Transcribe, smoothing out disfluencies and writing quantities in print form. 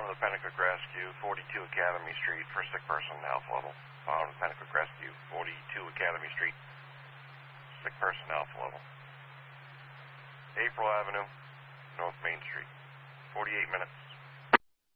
Bottom of the Pennacook Rescue, 42 Academy Street for sick person, Alpha level. Bottom of the Pennacook Rescue, 42 Academy Street, sick person, Alpha level. April Avenue, North Main Street, 48 minutes.